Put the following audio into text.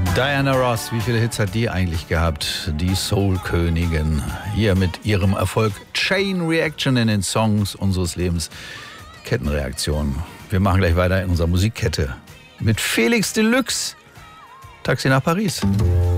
Diana Ross, wie viele Hits hat die eigentlich gehabt? Die Soul-Königin. Hier mit ihrem Erfolg Chain Reaction in den Songs unseres Lebens. Kettenreaktion. Wir machen gleich weiter in unserer Musikkette mit Felix Deluxe. Taxi nach Paris.